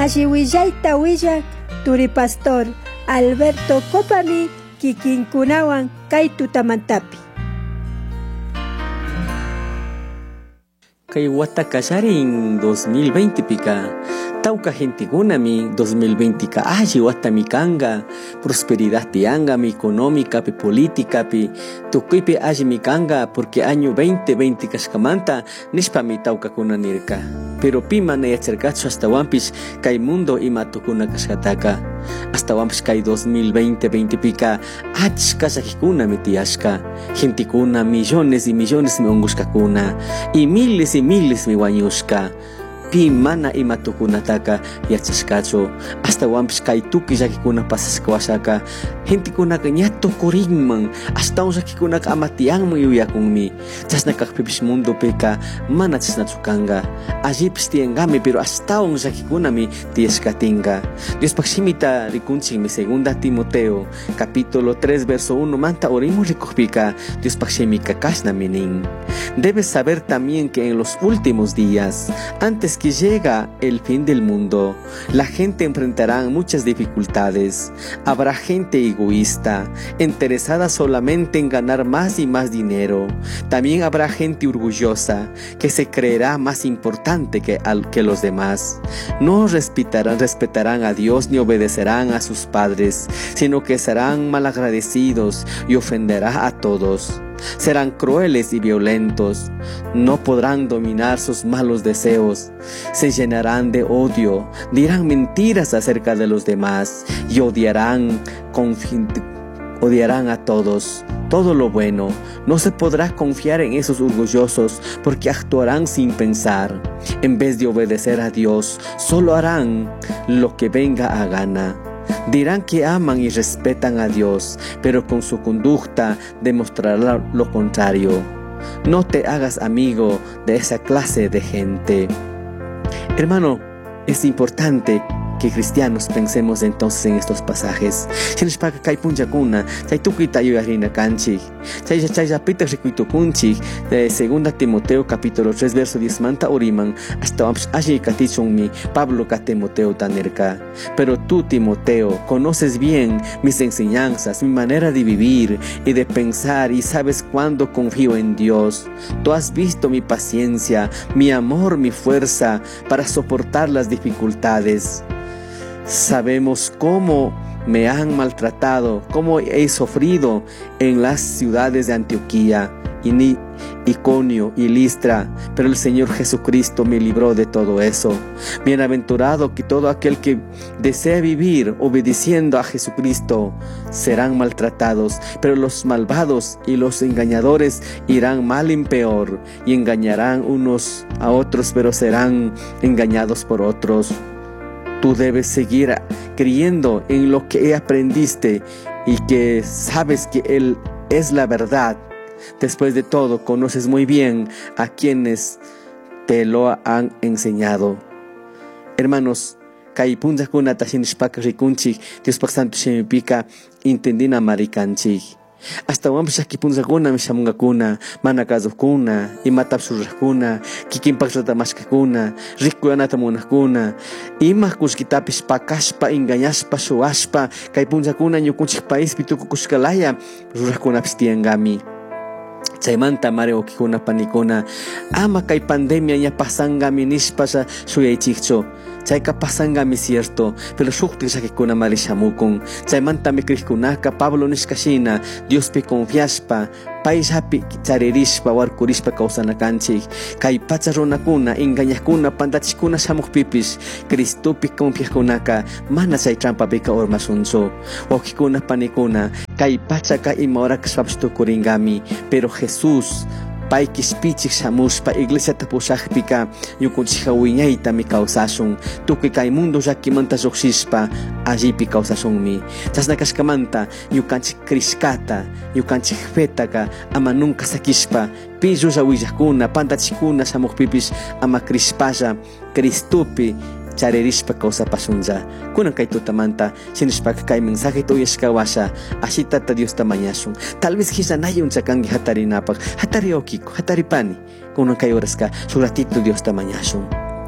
Alliwillaita willak Turi Pastor Alberto Copani kikinkunawan kay tutamantapi. Kay wata kasarin 2020 pika tauka gentiguna mi 2020 ka wata mi kanga prosperidad tianga mi económica pi política pi tukuipi mi kanga porque año 2020 kaskamanta nispa mi tauka kuna nirka pero pima na yacercacho hasta wampis kay mundo ima tukuna kaskataka hasta wampis kay 2020 pika kasakikuna mi tiashka gentikuna millones y millones mi onguskakuna y miles mi wañushka pi mana imatukunataka yachashkacho hasta wampis kay tuki llakikuna pasaskawashaka gentikunaka ñato kurinman hasta llakikunaqa amatianman yuyakunmi chasnakaqpipish mundo peka mana chasnachu kanga allipis tiangami pero hasta llakikunami tiashkatinga Diospaq shimita rikunchikmi segunda Timoteo capítulo 3 verso 1 manta orimos rikuqpika Diospaq shimika kashnami nin debes saber también que en los últimos días antes que llega el fin del mundo, la gente enfrentará muchas dificultades. Habrá gente egoísta, interesada solamente en ganar más y más dinero. También habrá gente orgullosa, que se creerá más importante que los demás. No respetarán a Dios ni obedecerán a sus padres, sino que serán malagradecidos y ofenderán a todos. Serán crueles y violentos, no podrán dominar sus malos deseos, se llenarán de odio, dirán mentiras acerca de los demás y odiarán a todos. Todo lo bueno, no se podrá confiar en esos orgullosos porque actuarán sin pensar. En vez de obedecer a Dios, solo harán lo que venga a gana. Dirán que aman y respetan a Dios, pero con su conducta demostrarán lo contrario. No te hagas amigo de esa clase de gente. Hermano, es importante que cristianos pensemos entonces en estos pasajes. Shinishpaka kay punchakuna, chay tukita yuyarina kanchik. Chay yapita rikuitukunchik de 2 Timoteo capítulo 3 verso 10 manta oriman hasta allí katichunmi Pablo ka Timoteo tanerka. Pero tú, Timoteo, conoces bien mis enseñanzas, mi manera de vivir y de pensar y sabes cuándo confío en Dios. Tú has visto mi paciencia, mi amor, mi fuerza para soportar las dificultades. Sabemos cómo me han maltratado, cómo he sufrido en las ciudades de Antioquía, Iconio y Listra, pero el Señor Jesucristo me libró de todo eso. Bienaventurado que todo aquel que desea vivir obedeciendo a Jesucristo serán maltratados, pero los malvados y los engañadores irán mal en peor y engañarán unos a otros, pero serán engañados por otros. Tú debes seguir creyendo en lo que aprendiste y que sabes que Él es la verdad. Después de todo, conoces muy bien a quienes te lo han enseñado. Hermanos, kay punchakuna tashinishpaka rikunchik, Diospaq santo shimipika intendina marikanchik. Hasta wampis punchakuna mishamungakuna, mana kazukuna, imatapsurrakuna, kikinpak ratamashkakuna, rikuyanata munakuna, ima kushkitapis pakashpa, engañashpa, shuashpa, kay punchakuna ñukunchik paispi tukukushkalaya, rurakunapis tiangami. Chaymanta mareokikuna panikuna, ama kay pandemia ña pasangami nishpasha shuyaychikchu. Chayka pasangami cierto, pero shukti shakikuna marishamukun. Chaymanta mikrikkunaka Pablo nishkashina, Diospi confiashpa, paishapi charirishpa, warkurishpa kawsanakanchik. Kay pacha runakuna, engañakuna, pantachikuna shamukpipish, Cristopi confiakunaka, mana chay trampapika ormasunchu. Okikuna panikuna, kay pachaka imora kashwapshtukuringami, pero Jesús Pai kispichik shamushpa iglesia tapushakpika yukunchik hawiñayta mi kawsashun tukuy kay mundo llakimanta lluqshishpa allipi kawsashunmi chasnakashkamanta yukanchik krishkata yukanchik fetaka ama nunca sakishpa pillulla willakuna pantachikuna shamuqpipish ama krishpalla Cristupi charirishpa kawsapashunlla kunan kay tutamanta shinishpaka kay mensaje tuyashkawasha ashitata Dios tamañashun tal vez hisanayun chakangi hatarinapaq hatari okiko hataripani kunan kay horaska shuk ratito Dios tamañashun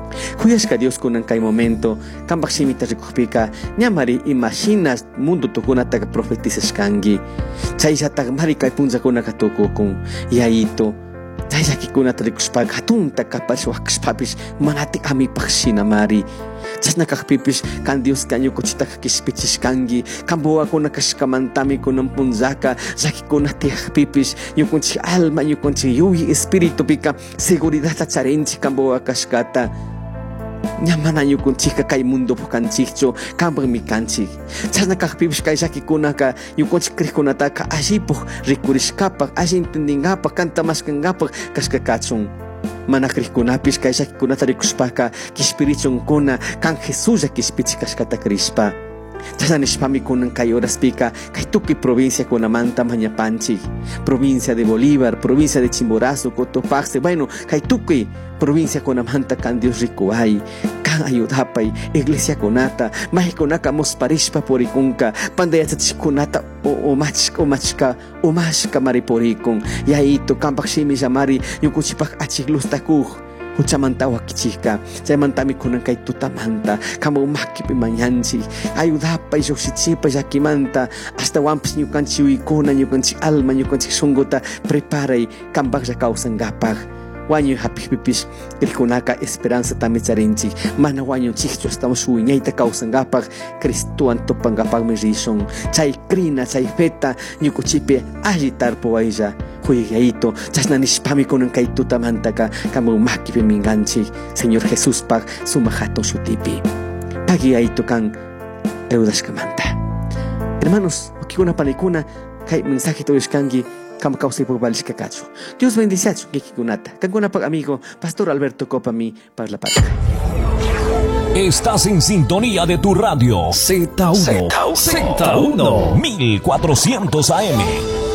Kuyashka Dios kunan kay momento kambak shimita rikupika ñamari imaginas mundo tukunata profetizashkangi chaysataq mari kay punzakunaka tukukun yaito chaysakikunata rikushpaka hatunta kapash waqkashpapish manati amipaq shinamari chasnakaqpipish kan Dios kañukuchitaq kishpichishkangi kambuwakuna kashkamantami kunan punzaka llakikuna tiyaqpipish ñukunchik alma ñukunchik yuyi espíritupika seguridadta charinchik kambuwa kashkata ñamana ñukunchikqa kay mundo pukanchikchu kanpaqmi kanchik chasnakaqpipish kay llakikunaka ñukunchik kriqkunataqa allipuq rikurishkapaq alli entendingapaq kantamashkankapaq kashka kachun mana kriqkunapish kay llakikunata rikushpaqa kishpirichunkuna kan Jesuslla kishpichik kashkata krishpa chasnanishpami kunan kay horaspika kay tukuy provinciakunamanta mañapanchik provincia de Bolívar, provincia de Chimborazo, Cotopaxi, bueno kay tukuy provinciakunamanta kan Dios rikuay kan ayudapay iglesiakunata mahikunaka musparishpa purikunka pandayachachikkunata umashka mariporikun yaito kanpaq shimi llamari ñukunchipaq achiklustakuq huchamanta wakichika chaymantami kunan kay tutamanta kama umakipi mañanchik ayudapay lluqsichipay llakimanta hasta wanpis ñukanchik yuykuna ñukanchik alma ñukanchik shunquta preparay kanpaqlla kawsankapaq wañuy hapikpipish kriqkunaka esperanza tami charinchik mana wañunchikchu hasta wiñayta kawsankapaq Cristuwan tupankapaqmi rishun chay krina chay feta ñukuchipi alli tarpuwaylla huyayito chasnanishpami kunan kay tutamantaka kama umakipi minganchik Señor Jesuspaq suma hatun shutipi pagiyayto kan eudashkamanta. Hermanos, ukikuna panikuna kay mensaje tuwishkanki kama kawsaypaq valishkakachu. Dios bendiciachu kikikunata. Kankunapaq amigo Pastor Alberto Copami para la patria. Estás en sintonía de tu radio Z1 1400 AM.